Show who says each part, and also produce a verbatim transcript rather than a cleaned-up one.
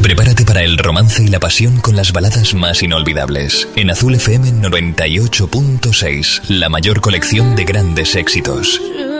Speaker 1: Prepárate para el romance y la pasión con las baladas más inolvidables. En Azul F M noventa y ocho punto seis, la mayor colección de grandes éxitos.